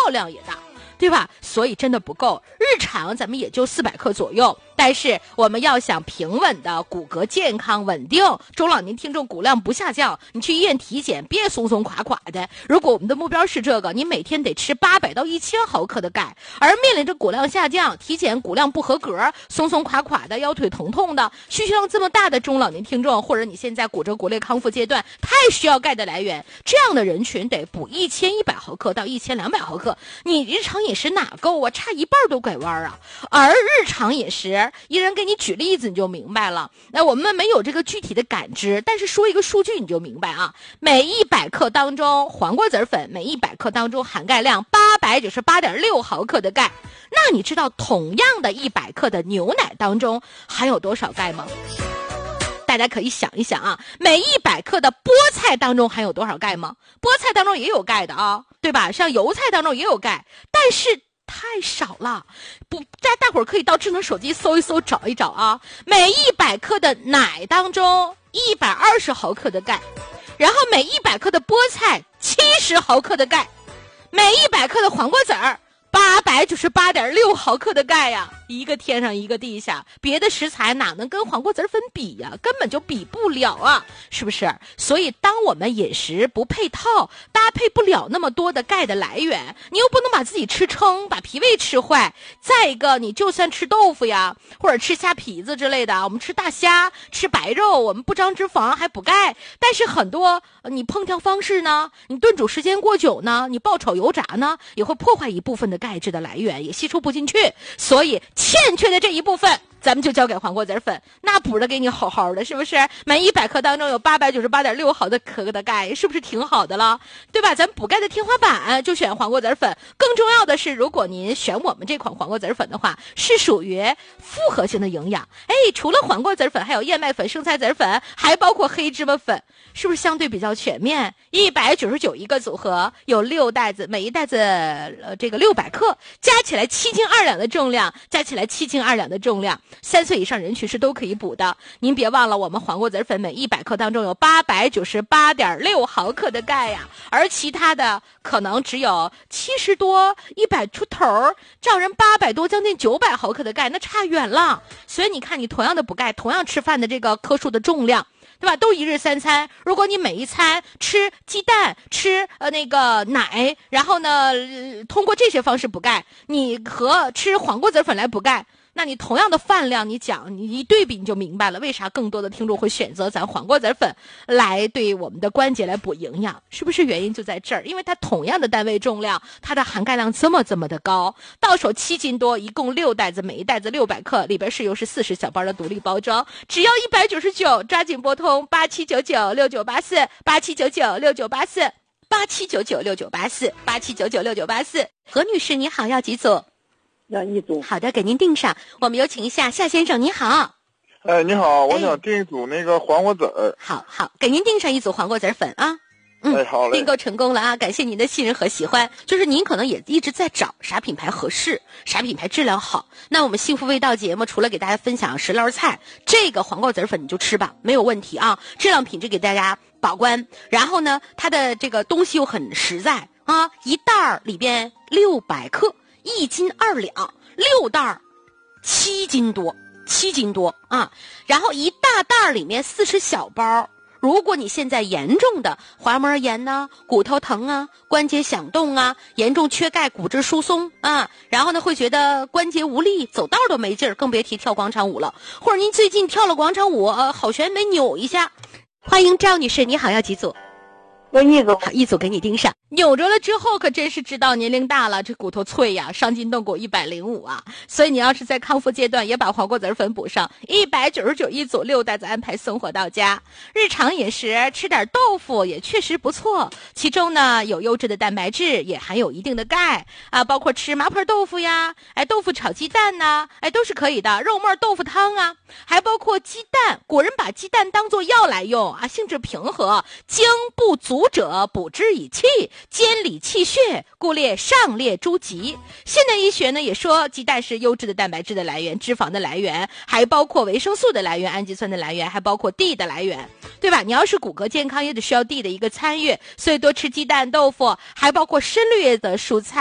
耗量也大，对吧？所以真的不够，日常咱们也就400克左右。但是我们要想平稳的骨骼健康稳定，中老年听众骨量不下降，你去医院体检别松松垮垮的。如果我们的目标是这个，你每天得吃800到1000毫克的钙，而面临着骨量下降、体检骨量不合格、松松垮垮的、腰腿疼痛的、需求量这么大的中老年听众，或者你现在骨折骨裂康复阶段太需要钙的来源，这样的人群得补1100毫克到1200毫克，你日常饮食哪够啊？差一半都拐弯啊！而日常饮食，一人给你举例子你就明白了。那我们没有这个具体的感知，但是说一个数据你就明白啊。每100克当中，黄瓜籽粉每100克当中含钙量898.6毫克的钙。那你知道同样的100克的牛奶当中含有多少钙吗？大家可以想一想啊，每100克的菠菜当中含有多少钙吗？菠菜当中也有钙的啊，对吧？像油菜当中也有钙，但是太少了。大伙儿可以到智能手机搜一搜找一找啊。每100克的奶当中120毫克的钙，然后每100克的菠菜70毫克的钙，每100克的黄瓜籽儿898.6毫克的钙呀，一个天上一个地下，别的食材哪能跟黄瓜籽粉比呀？根本就比不了啊，是不是？所以当我们饮食不配套，搭配不了那么多的钙的来源，你又不能把自己吃撑，把脾胃吃坏。再一个，你就算吃豆腐呀，或者吃虾皮子之类的，我们吃大虾、吃白肉，我们不长脂肪还补钙，但是很多你烹调方式呢，你炖煮时间过久呢，你爆炒油炸呢，也会破坏一部分的钙质的来源，也吸收不进去。所以欠缺的这一部分咱们就交给黄瓜籽粉，那补的给你好好的，是不是？每100克当中有898.6毫克的钙，是不是挺好的了？对吧？咱补钙的天花板就选黄瓜籽粉。更重要的是，如果您选我们这款黄瓜籽粉的话，是属于复合型的营养。除了黄瓜籽粉，还有燕麦粉、生菜籽粉，还包括黑芝麻粉，是不是相对比较全面？199一个组合，有6袋子，每一袋子这个600克，加起来7斤2两的重量，3岁以上人群是都可以补的。您别忘了，我们黄瓜籽粉每100克当中有898.6毫克的钙呀，而其他的可能只有70多、100出头，照人800多，将近900毫克的钙，那差远了。所以你看，你同样的补钙，同样吃饭的这个克数的重量，对吧？都一日3餐，如果你每一餐吃鸡蛋，吃那个奶，然后呢，通过这些方式补钙，你和吃黄瓜籽粉来补钙，那你同样的饭量，你一对比你就明白了，为啥更多的听众会选择咱黄瓜籽粉来对我们的关节来补营养，是不是原因就在这儿？因为它同样的单位重量，它的含钙量这么的高，到手7斤多，一共6袋子，每一袋子600克，里边是40小包的独立包装，只要199，抓紧拨通87996984，87996984，87996984，何女士你好，要几组？ 要1组。 好的，给您订上。我们有请一下夏先生，你好。 你好，我想订一组那个黄瓜籽儿。 好，给您订上1组黄瓜籽粉啊。 好嘞。 订购成功了啊！感谢您的信任和喜欢。就是您可能也一直在找啥品牌合适，啥品牌质量好。那我们幸福味道节目除了给大家分享食疗菜，这个黄瓜籽粉你就吃吧，没有问题啊，质量品质给大家把关。然后呢，它的这个东西又很实在啊，一袋里边600克，1斤2两，6袋7斤多啊。然后一大袋里面40小包。如果你现在严重的滑膜炎呢、骨头疼啊、关节响动啊、严重缺钙、骨质疏松啊，然后呢会觉得关节无力、走道都没劲儿，更别提跳广场舞了。或者您最近跳了广场舞，好悬没扭一下。欢迎赵女士，你好，要几组？ 要1组。 好，1组给你盯上。扭着了之后可真是知道年龄大了，这骨头脆呀，伤筋动骨105啊。所以你要是在康复阶段，也把黄瓜籽粉补上，199一组，6袋子安排送货到家。日常饮食吃点豆腐也确实不错，其中呢有优质的蛋白质，也含有一定的钙啊，包括吃麻婆豆腐呀，豆腐炒鸡蛋呐，都是可以的。肉末豆腐汤啊，还包括鸡蛋，古人把鸡蛋当作药来用啊，性质平和，精不足者补之以气，兼理气血，故列上列诸疾。现代医学呢也说鸡蛋是优质的蛋白质的来源，脂肪的来源，还包括维生素的来源，氨基酸的来源，还包括 D 的来源，对吧？你要是骨骼健康也得需要 D 的一个参与，所以多吃鸡蛋、豆腐，还包括深绿的蔬菜。